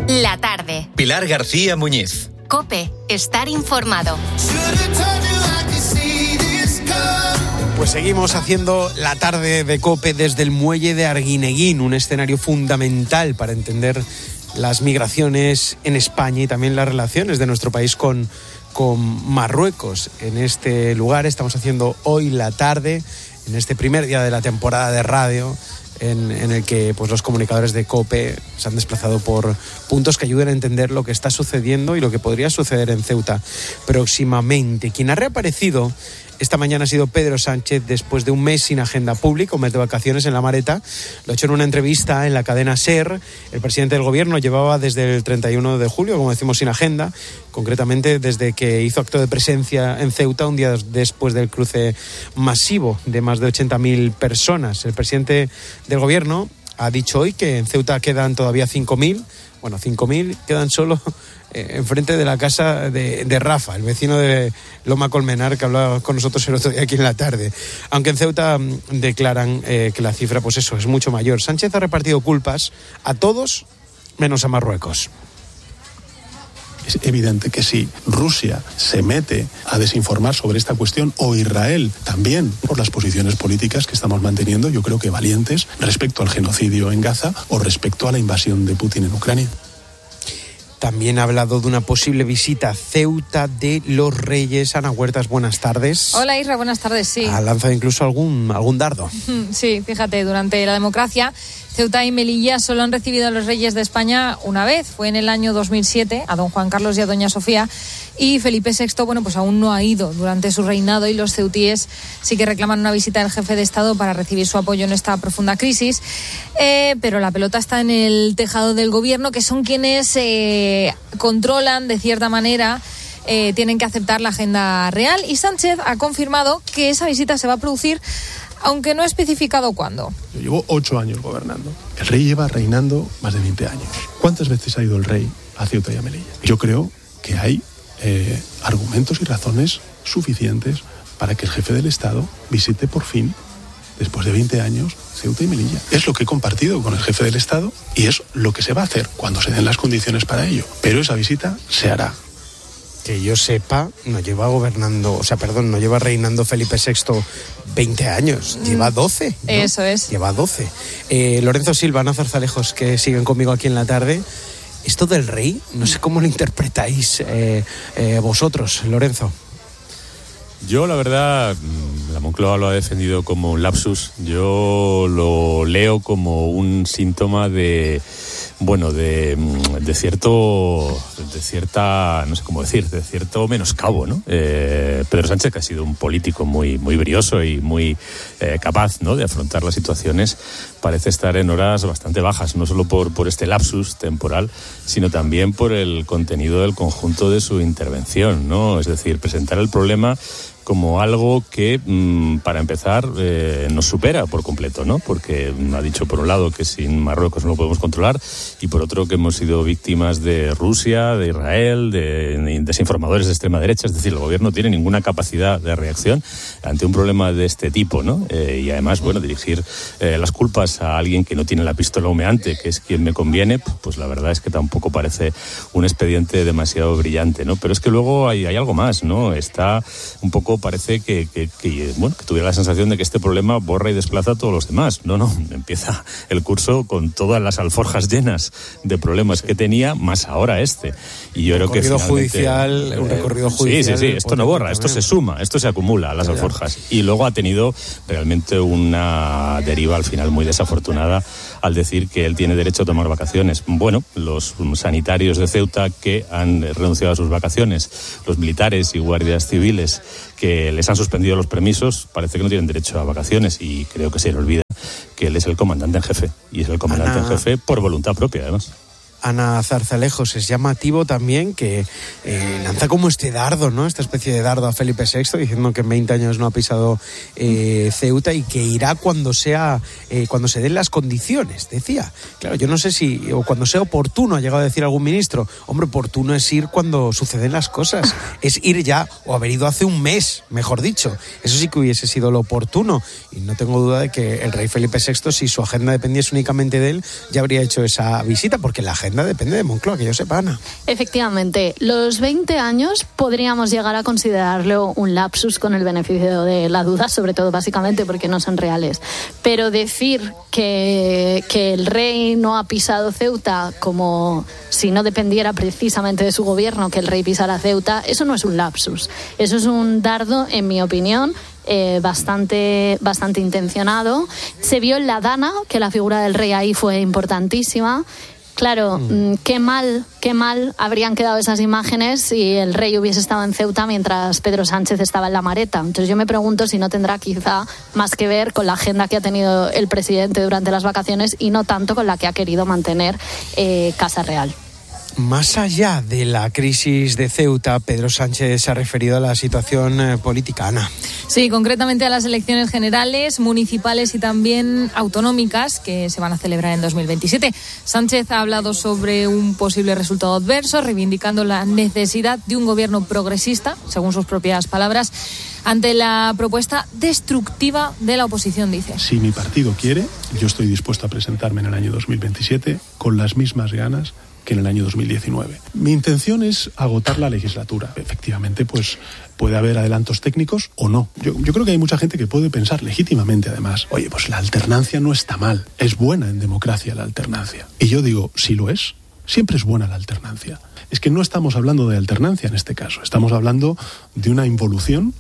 La tarde. Pilar García Muñiz. COPE. Estar informado. Pues seguimos haciendo la tarde de COPE desde el muelle de Arguineguín, un escenario fundamental para entender las migraciones en España y también las relaciones de nuestro país con Marruecos. En este lugar estamos haciendo hoy la tarde, en este primer día de la temporada de radio, en el que pues los comunicadores de COPE se han desplazado por puntos que ayuden a entender lo que está sucediendo y lo que podría suceder en Ceuta próximamente. Quien ha reaparecido esta mañana ha sido Pedro Sánchez después de un mes sin agenda pública, un mes de vacaciones en La Mareta. Lo ha hecho en una entrevista en la cadena SER. El presidente del gobierno llevaba desde el 31 de julio, como decimos, sin agenda, concretamente desde que hizo acto de presencia en Ceuta un día después del cruce masivo de más de 80.000 personas. El presidente del gobierno ha dicho hoy que en Ceuta quedan todavía 5.000. Bueno, 5.000 quedan solo enfrente de la casa de Rafa, el vecino de Loma Colmenar, que hablaba con nosotros el otro día aquí en la tarde. Aunque en Ceuta declaran que la cifra, pues eso, es mucho mayor. Sánchez ha repartido culpas a todos menos a Marruecos. Es evidente que si Rusia se mete a desinformar sobre esta cuestión, o Israel también, por las posiciones políticas que estamos manteniendo, yo creo que valientes, respecto al genocidio en Gaza o respecto a la invasión de Putin en Ucrania. También ha hablado de una posible visita a Ceuta de los Reyes. Ana Huertas, buenas tardes. Hola Isra, buenas tardes, sí. Ha lanzado incluso algún dardo. Sí, fíjate, durante la democracia, Ceuta y Melilla solo han recibido a los Reyes de España una vez. Fue en el año 2007, a don Juan Carlos y a doña Sofía. Y Felipe VI, bueno, pues aún no ha ido durante su reinado, y los ceutíes sí que reclaman una visita del jefe de Estado para recibir su apoyo en esta profunda crisis. Pero la pelota está en el tejado del gobierno, que son quienes controlan, de cierta manera, tienen que aceptar la agenda real. Y Sánchez ha confirmado que esa visita se va a producir, aunque no ha especificado cuándo. Yo llevo 8 años gobernando. El rey lleva reinando más de 20 años. ¿Cuántas veces ha ido el rey a Ceuta y a Melilla? Yo creo que hay argumentos y razones suficientes para que el jefe del Estado visite por fin, después de 20 años, Ceuta y Melilla. Es lo que he compartido con el jefe del Estado y es lo que se va a hacer cuando se den las condiciones para ello. Pero esa visita se hará. Que yo sepa, no lleva reinando Felipe VI 20 años, lleva 12, ¿no? Eso es. Lleva 12. Lorenzo Silva, Ana Zarzalejos, que siguen conmigo aquí en la tarde. Esto del rey, no sé cómo lo interpretáis vosotros, Lorenzo. Yo, la verdad, la Moncloa lo ha defendido como un lapsus. Yo lo leo como un síntoma de cierta, no sé cómo decir, de cierto menoscabo, ¿no? Pedro Sánchez, que ha sido un político muy brioso y muy capaz, ¿no?, de afrontar las situaciones, parece estar en horas bastante bajas, no solo por este lapsus temporal, sino también por el contenido del conjunto de su intervención, ¿no? Es decir, presentar el problema como algo que, para empezar, nos supera por completo, ¿no? Porque ha dicho, por un lado, que sin Marruecos no lo podemos controlar, y por otro, que hemos sido víctimas de Rusia, de Israel, de desinformadores de extrema derecha. Es decir, el gobierno no tiene ninguna capacidad de reacción ante un problema de este tipo, ¿no? Y además, bueno, dirigir las culpas a alguien que no tiene la pistola humeante, que es quien me conviene, pues la verdad es que tampoco parece un expediente demasiado brillante, ¿no? Pero es que luego hay algo más, ¿no? Está un poco, parece que tuviera la sensación de que este problema borra y desplaza a todos los demás. No, empieza el curso con todas las alforjas llenas de problemas que tenía, más ahora este. Y yo creo que un recorrido judicial. Sí, esto no borra, esto se suma, esto se acumula a las alforjas. Y luego ha tenido realmente una deriva al final muy desafortunada al decir que él tiene derecho a tomar vacaciones. Bueno, los sanitarios de Ceuta que han renunciado a sus vacaciones, los militares y guardias civiles que les han suspendido los permisos, parece que no tienen derecho a vacaciones, y creo que se le olvida que él es el comandante en jefe, y es el comandante en jefe por voluntad propia, además. Ana Zarzalejos, es llamativo también que lanza como este dardo, ¿no? Esta especie de dardo a Felipe VI, diciendo que en 20 años no ha pisado Ceuta y que irá cuando se den las condiciones, decía. Claro, yo no sé si, o cuando sea oportuno, ha llegado a decir algún ministro. Hombre, oportuno es ir cuando suceden las cosas, es ir ya, o haber ido hace un mes, mejor dicho. Eso sí que hubiese sido lo oportuno, y no tengo duda de que el rey Felipe VI, si su agenda dependiese únicamente de él, ya habría hecho esa visita, porque la agenda agenda depende de Moncloa, que yo sepa, Ana. Efectivamente, los 20 años podríamos llegar a considerarlo un lapsus con el beneficio de la duda, sobre todo básicamente porque no son reales. Pero decir que el rey no ha pisado Ceuta como si no dependiera precisamente de su gobierno que el rey pisara Ceuta, eso no es un lapsus. Eso es un dardo, en mi opinión, bastante intencionado. Se vio en la Dana que la figura del rey ahí fue importantísima. Claro, qué mal habrían quedado esas imágenes si el rey hubiese estado en Ceuta mientras Pedro Sánchez estaba en La Mareta. Entonces yo me pregunto si no tendrá quizá más que ver con la agenda que ha tenido el presidente durante las vacaciones y no tanto con la que ha querido mantener Casa Real. Más allá de la crisis de Ceuta, Pedro Sánchez se ha referido a la situación política, Ana. Sí, concretamente a las elecciones generales, municipales y también autonómicas que se van a celebrar en 2027. Sánchez ha hablado sobre un posible resultado adverso, reivindicando la necesidad de un gobierno progresista, según sus propias palabras, ante la propuesta destructiva de la oposición, dice. Si mi partido quiere, yo estoy dispuesto a presentarme en el año 2027 con las mismas ganas que en el año 2019. Mi intención es agotar la legislatura. Efectivamente, pues puede haber adelantos técnicos o no. Yo creo que hay mucha gente que puede pensar legítimamente, además, oye, pues la alternancia no está mal. Es buena en democracia la alternancia. Y yo digo, si lo es, siempre es buena la alternancia. Es que no estamos hablando de alternancia en este caso. Estamos hablando de una involución.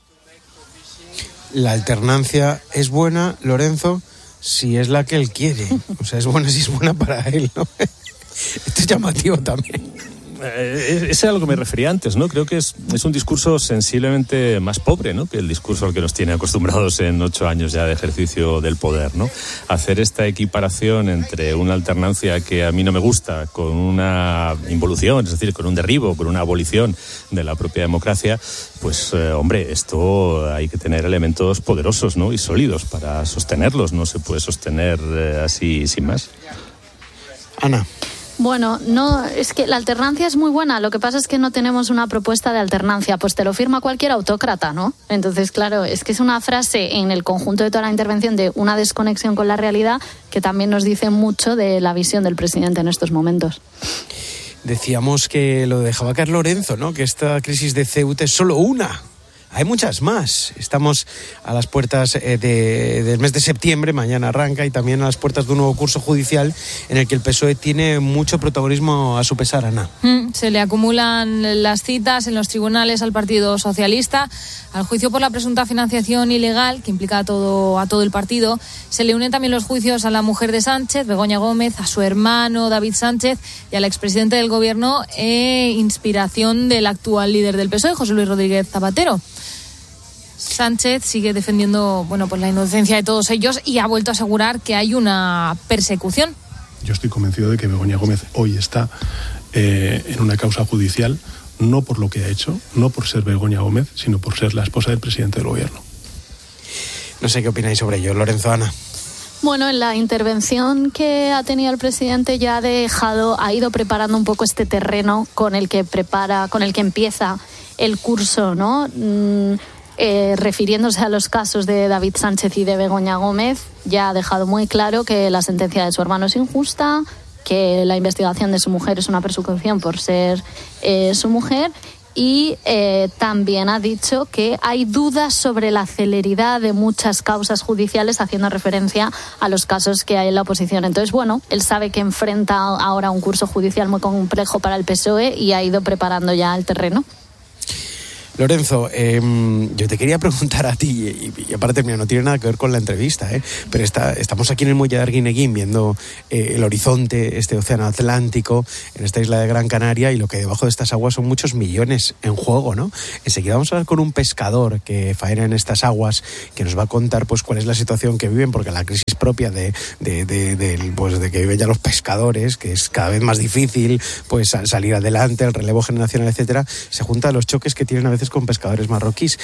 La alternancia es buena, Lorenzo, si es la que él quiere. O sea, es buena si es buena para él, ¿no? Esto es llamativo también. Es a lo que me refería antes, ¿no? Creo que es un discurso sensiblemente más pobre, ¿no?, que el discurso al que nos tiene acostumbrados en 8 años ya de ejercicio del poder, ¿no? Hacer esta equiparación entre una alternancia que a mí no me gusta con una involución, es decir, con un derribo, con una abolición de la propia democracia, pues, hombre, esto hay que tener elementos poderosos, ¿no?, y sólidos para sostenerlos. No se puede sostener así sin más. Ana. Bueno, no, es que la alternancia es muy buena, lo que pasa es que no tenemos una propuesta de alternancia, pues te lo firma cualquier autócrata, ¿no? Entonces, claro, es que es una frase en el conjunto de toda la intervención de una desconexión con la realidad que también nos dice mucho de la visión del presidente en estos momentos. Decíamos que lo dejaba caer Lorenzo, ¿no?, que esta crisis de Ceuta es solo una. Hay muchas más. Estamos a las puertas del mes de septiembre, mañana arranca, y también a las puertas de un nuevo curso judicial en el que el PSOE tiene mucho protagonismo a su pesar, Ana. Se le acumulan las citas en los tribunales al Partido Socialista. Al juicio por la presunta financiación ilegal, que implica a todo el partido, se le unen también los juicios a la mujer de Sánchez, Begoña Gómez, a su hermano David Sánchez y al expresidente del gobierno, inspiración del actual líder del PSOE, José Luis Rodríguez Zapatero. Sánchez sigue defendiendo, pues la inocencia de todos ellos y ha vuelto a asegurar que hay una persecución. Yo estoy convencido de que Begoña Gómez hoy está en una causa judicial, no por lo que ha hecho, no por ser Begoña Gómez, sino por ser la esposa del presidente del gobierno. No sé qué opináis sobre ello, Lorenzo, Ana. Bueno, en la intervención que ha tenido el presidente ya ha ido preparando un poco este terreno con el que empieza el curso, ¿no? Refiriéndose a los casos de David Sánchez y de Begoña Gómez, ya ha dejado muy claro que la sentencia de su hermano es injusta, que la investigación de su mujer es una persecución por ser su mujer, y también ha dicho que hay dudas sobre la celeridad de muchas causas judiciales, haciendo referencia a los casos que hay en la oposición. Entonces, él sabe que enfrenta ahora un curso judicial muy complejo para el PSOE y ha ido preparando ya el terreno. Lorenzo, yo te quería preguntar a ti, y aparte, mira, no tiene nada que ver con la entrevista, pero estamos aquí en el muelle de Arguineguín viendo el horizonte, este océano Atlántico, en esta isla de Gran Canaria, y lo que hay debajo de estas aguas son muchos millones en juego, ¿no? Enseguida vamos a hablar con un pescador que faena en estas aguas, que nos va a contar pues cuál es la situación que viven, porque la crisis propia de que viven ya los pescadores, que es cada vez más difícil pues salir adelante, el relevo generacional, etcétera, se junta a los choques que tienen a veces con pescadores marroquíes.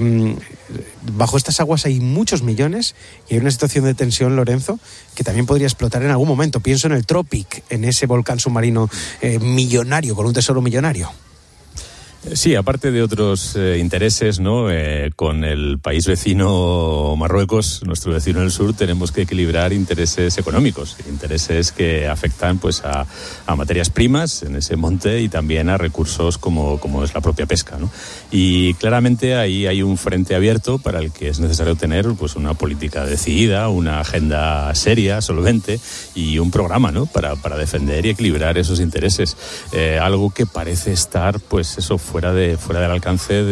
Bajo estas aguas hay muchos millones y hay una situación de tensión, Lorenzo, que también podría explotar en algún momento. Pienso en el Tropic, en ese volcán submarino millonario, con un tesoro millonario. Sí, aparte de otros intereses, ¿no? Con el país vecino Marruecos, nuestro vecino del sur, tenemos que equilibrar intereses económicos, intereses que afectan pues a materias primas en ese monte y también a recursos como es la propia pesca, ¿no? Y claramente ahí hay un frente abierto para el que es necesario tener pues una política decidida, una agenda seria, solvente y un programa, ¿no? Para defender y equilibrar esos intereses. Algo que parece estar, pues eso, fuera del alcance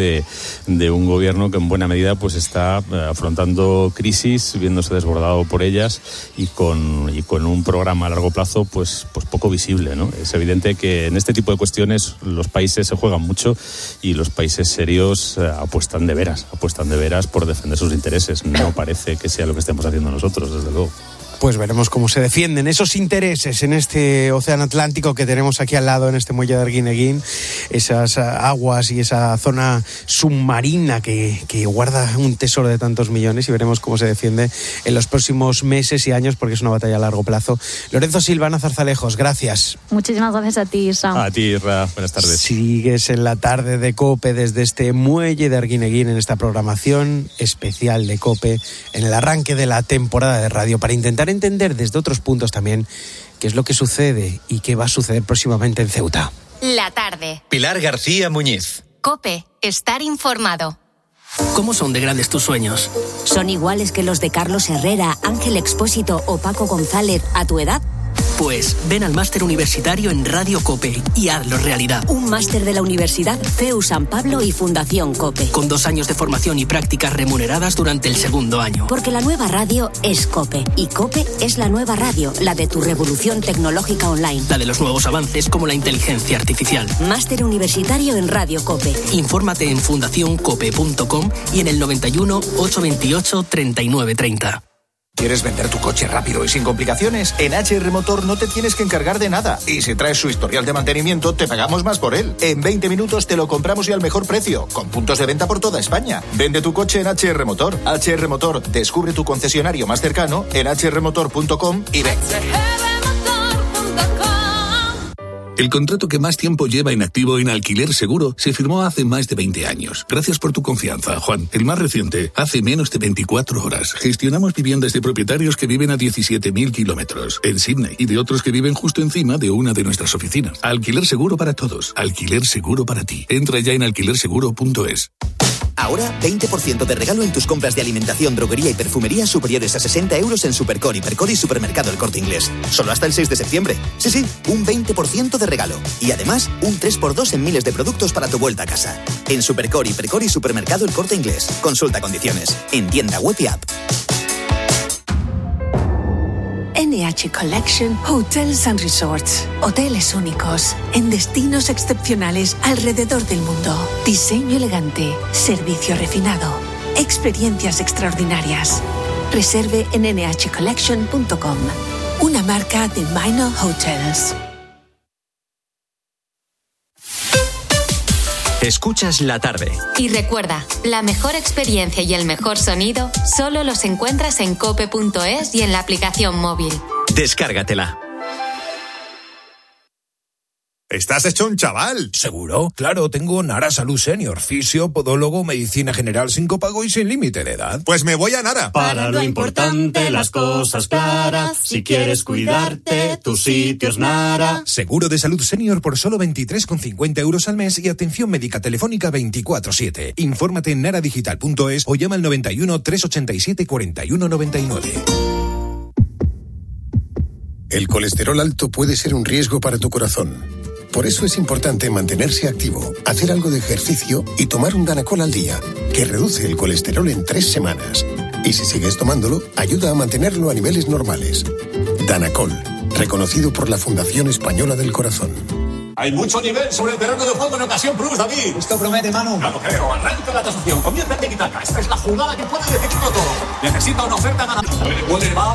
de un gobierno que en buena medida pues está afrontando crisis, viéndose desbordado por ellas y con un programa a largo plazo pues poco visible, ¿no? Es evidente que en este tipo de cuestiones los países se juegan mucho y los países serios apuestan de veras por defender sus intereses. No parece que sea lo que estemos haciendo nosotros, desde luego. Pues veremos cómo se defienden esos intereses en este océano Atlántico que tenemos aquí al lado, en este muelle de Arguineguín, esas aguas y esa zona submarina que guarda un tesoro de tantos millones, y veremos cómo se defiende en los próximos meses y años, porque es una batalla a largo plazo. Lorenzo Silvana Zarzalejos, gracias. Muchísimas gracias a ti, Sam. A ti, Ra, buenas tardes. Sigues en la tarde de COPE desde este muelle de Arguineguín en esta programación especial de COPE en el arranque de la temporada de radio, para intentar entender desde otros puntos también qué es lo que sucede y qué va a suceder próximamente en Ceuta. La tarde. Pilar García Muñiz. COPE. Estar informado. ¿Cómo son de grandes tus sueños? ¿Son iguales que los de Carlos Herrera, Ángel Expósito o Paco González a tu edad? Pues ven al máster universitario en Radio COPE y hazlo realidad. Un máster de la Universidad CEU San Pablo y Fundación COPE. Con 2 años de formación y prácticas remuneradas durante el segundo año. Porque la nueva radio es COPE. Y COPE es la nueva radio, la de tu revolución tecnológica online. La de los nuevos avances como la inteligencia artificial. Máster universitario en Radio COPE. Infórmate en fundacioncope.com y en el 91 828 3930. ¿Quieres vender tu coche rápido y sin complicaciones? En HR Motor no te tienes que encargar de nada. Y si traes su historial de mantenimiento, te pagamos más por él. En 20 minutos te lo compramos y al mejor precio, con puntos de venta por toda España. Vende tu coche en HR Motor. HR Motor, descubre tu concesionario más cercano en hrmotor.com y ven. El contrato que más tiempo lleva en activo en Alquiler Seguro se firmó hace más de 20 años. Gracias por tu confianza, Juan. El más reciente, hace menos de 24 horas. Gestionamos viviendas de propietarios que viven a 17.000 kilómetros en Sydney y de otros que viven justo encima de una de nuestras oficinas. Alquiler Seguro para todos. Alquiler Seguro para ti. Entra ya en alquilerseguro.es. Ahora, 20% de regalo en tus compras de alimentación, droguería y perfumería superiores a 60 euros en Supercor, Hipercor y Supermercado El Corte Inglés. Solo hasta el 6 de septiembre. Sí, un 20% de regalo. Y además, un 3x2 en miles de productos para tu vuelta a casa. En Supercor, Hipercor y Supermercado El Corte Inglés. Consulta condiciones. En tienda web y app. NH Collection Hotels and Resorts. Hoteles únicos, en destinos excepcionales alrededor del mundo. Diseño elegante, servicio refinado, experiencias extraordinarias. Reserve en nhcollection.com. Una marca de Minor Hotels. Escuchas La Tarde. Y recuerda, la mejor experiencia y el mejor sonido solo los encuentras en cope.es y en la aplicación móvil. Descárgatela. ¿Estás hecho un chaval? ¿Seguro? Claro, tengo Nara Salud Senior, fisio, podólogo, medicina general sin copago y sin límite de edad. Pues me voy a Nara. Para lo importante, las cosas claras. Si quieres cuidarte, tu sitio es Nara. Seguro de salud senior por solo 23,50 euros al mes y atención médica telefónica 24/7. Infórmate en naradigital.es o llama al 91 387 4199. El colesterol alto puede ser un riesgo para tu corazón. Por eso es importante mantenerse activo, hacer algo de ejercicio y tomar un Danacol al día, que reduce el colesterol en 3 semanas. Y si sigues tomándolo, ayuda a mantenerlo a niveles normales. Danacol, reconocido por la Fundación Española del Corazón. Hay mucho nivel sobre el terreno de juego en Ocasión Plus, David. Esto promete, Manu. Ya lo creo. Arranca la tasación. Comienza el tiki-taka. Esta es la jugada que puede decidirlo todo. Necesita una oferta ganadora.